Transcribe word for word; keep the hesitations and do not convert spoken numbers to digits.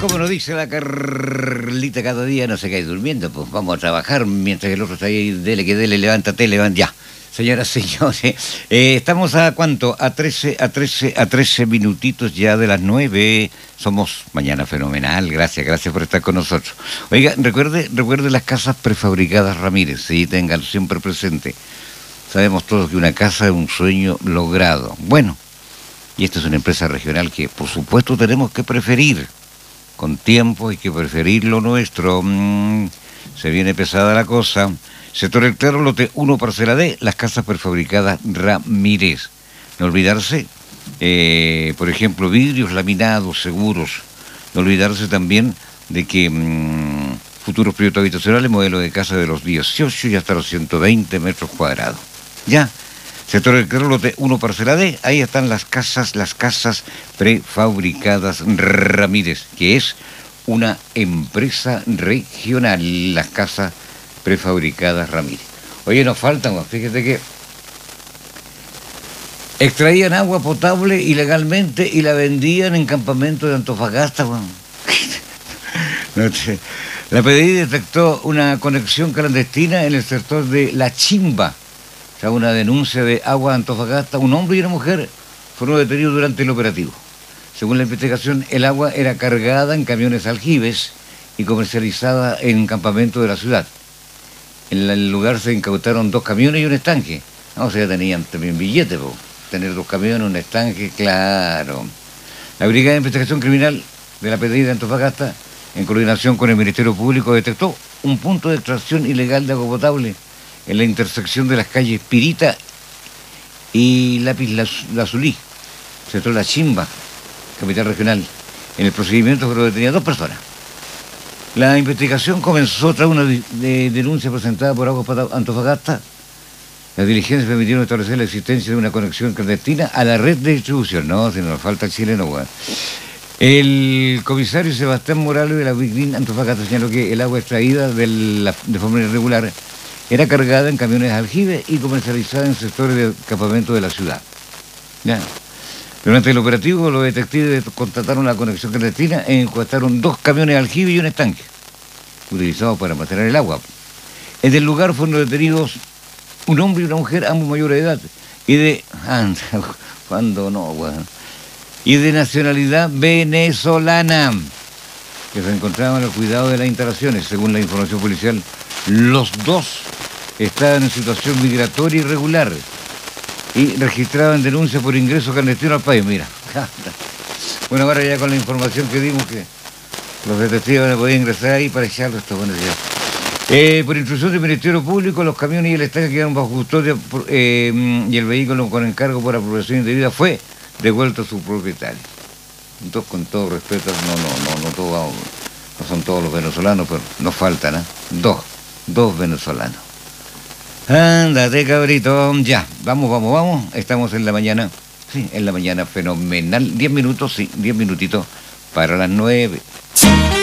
Como nos dice la Carlita, cada día no se cae durmiendo, pues vamos a trabajar mientras el otro está ahí, dele que dele, levántate, levántate, ya. Señoras, señores, eh, estamos a cuánto, a trece, a trece, a trece minutitos ya de las nueve. Somos Mañana Fenomenal, gracias, gracias por estar con nosotros. Oiga, recuerde, recuerde las casas prefabricadas Ramírez, sí, ténganlo siempre presente. Sabemos todos que una casa es un sueño logrado. Bueno, y esta es una empresa regional que por supuesto tenemos que preferir. Con tiempo hay que preferir lo nuestro. Mm, se viene pesada la cosa. Sector El Claro, lote uno, parcela D, las casas prefabricadas Ramírez. No olvidarse, eh, por ejemplo, vidrios laminados, seguros. No olvidarse también de que mmm, futuros proyectos habitacionales, modelo de casa de los dieciocho y hasta los ciento veinte metros cuadrados. Ya. Sector El Claro, lote uno, parcela D, ahí están las casas, las casas prefabricadas Ramírez, que es una empresa regional, las casas prefabricadas Ramírez. Oye, nos faltan, fíjate que extraían agua potable ilegalmente y la vendían en campamentos de Antofagasta. Bueno. No te... La P D I detectó una conexión clandestina en el sector de La Chimba. O sea, una denuncia de Agua de Antofagasta. Un hombre y una mujer fueron detenidos durante el operativo. Según la investigación, el agua era cargada en camiones aljibes y comercializada en campamentos de la ciudad. En el lugar se incautaron dos camiones y un estanque. No, o sea, tenían también billetes, po. Tener dos camiones, un estanque, claro. La Brigada de Investigación Criminal de la P D I de Antofagasta, en coordinación con el Ministerio Público, detectó un punto de extracción ilegal de agua potable en la intersección de las calles Pirita y Lápiz Lazulí, sector La Chimba, capital regional. En el procedimiento fueron detenidas dos personas. La investigación comenzó tras una de, de denuncia presentada por Aguas Antofagasta. Las diligencias permitieron establecer la existencia de una conexión clandestina a la red de distribución. No, si nos falta el chileno, bueno. El comisario Sebastián Morales de la Big Green Antofagasta señaló que el agua extraída de, la, de forma irregular era cargada en camiones de aljibe y comercializada en sectores de campamento de la ciudad. Ya. Durante el operativo, los detectives constataron la conexión clandestina e encuestaron dos camiones de aljibe y un estanque, utilizados para almacenar el agua. En el lugar fueron detenidos un hombre y una mujer, ambos mayores de edad, y de... Anda, ¿cuándo no, bueno? Y de nacionalidad venezolana, que se encontraban al cuidado de las instalaciones. Según la información policial, los dos estaban en situación migratoria irregular y registraban denuncias por ingreso clandestino al país. Mira, bueno, ahora ya con la información que dimos que los detectives van a poder ingresar ahí para echarlo esto, bueno, ya. Eh, por instrucción del Ministerio Público, los camiones y el estanque quedaron bajo custodia por, eh, y el vehículo con encargo por apropiación indebida fue devuelto a su propietario. Entonces, con todo respeto, no, no, no, no, todo, no son todos los venezolanos, pero nos faltan, ¿eh? Dos, dos venezolanos. Ándate, cabrito, ya, vamos, vamos, vamos, estamos en la mañana, sí, en la mañana fenomenal, diez minutos, sí, diez minutitos para las nueve.